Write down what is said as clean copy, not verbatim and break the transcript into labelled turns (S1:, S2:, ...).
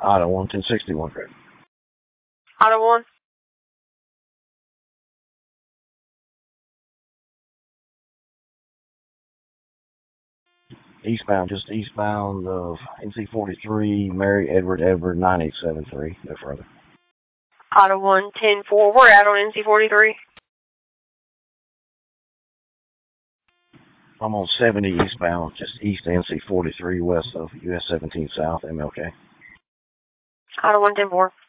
S1: Auto 1, 1061, correct.
S2: Auto 1.
S1: Eastbound, just eastbound of NC43, Mary Edward 9873, no further.
S2: Auto 1, 10-4. We're out on NC43.
S1: I'm on 70 eastbound, just east of NC43, west of US 17 South, MLK.
S2: Auto 1, 10-4.